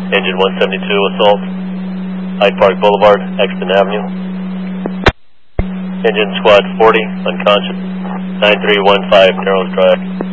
Engine 172 assault, Hyde Park Boulevard, Exton Avenue. Engine squad 40, unconscious, 9315 Narrows Drive.